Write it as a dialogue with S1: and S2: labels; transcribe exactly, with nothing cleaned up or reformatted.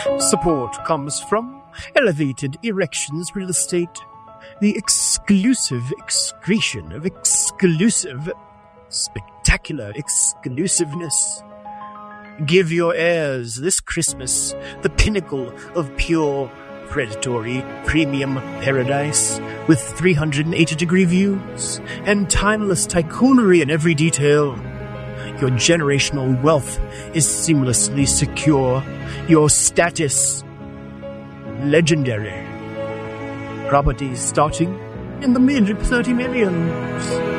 S1: Support comes from Elevated Erections Real Estate, the exclusive excretion of exclusive, spectacular exclusiveness. Give your heirs this Christmas the pinnacle of pure, predatory, premium paradise with three hundred eighty degree views and timeless tycoonery in every detail. Your generational wealth is seamlessly secure. Your status, legendary. Properties starting in the mid thirty millions.